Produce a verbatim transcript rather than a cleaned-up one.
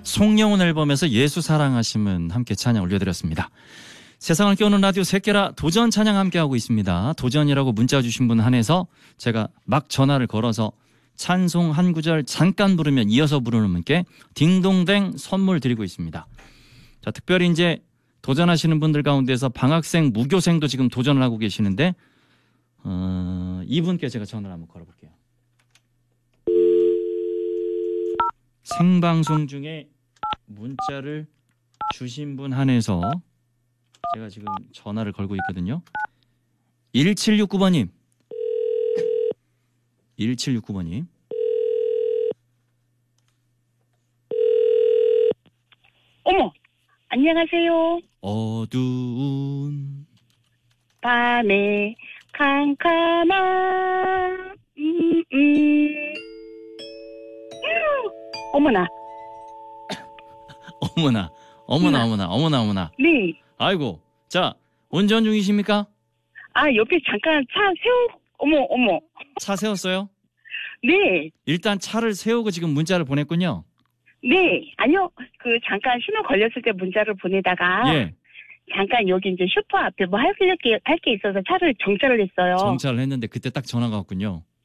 송영훈 앨범에서 예수 사랑하심은 함께 찬양 올려드렸습니다. 세상을 깨우는 라디오 새끼라 도전 찬양 함께하고 있습니다. 도전이라고 문자 주신 분 한해서 제가 막 전화를 걸어서 찬송 한 구절 잠깐 부르면 이어서 부르는 분께 딩동댕 선물 드리고 있습니다. 자, 특별히 이제 도전하시는 분들 가운데서 방학생, 무교생도 지금 도전을 하고 계시는데 어, 이분께 제가 전화를 한번 걸어볼게요. 생방송 중에 문자를 주신 분 한해서 제가 지금 전화를 걸고 있거든요. 일칠육구 번님. 일칠육구 번님. 어머, 안녕하세요. 어두운 밤에 캄캄한 음, 음. 어머나. 어머나, 어머나, 어머나, 어머나, 어머나. 네. 아이고, 자, 운전 중이십니까? 아, 옆에 잠깐 차 세우, 어머, 어머. 차 세웠어요? 네. 일단 차를 세우고 지금 문자를 보냈군요. 네. 아니요. 그, 잠깐 신호 걸렸을 때 문자를 보내다가. 예. 잠깐 여기 이제 슈퍼 앞에 뭐 할 게, 할 게 있어서 차를 정차를 했어요. 정차를 했는데 그때 딱 전화가 왔군요.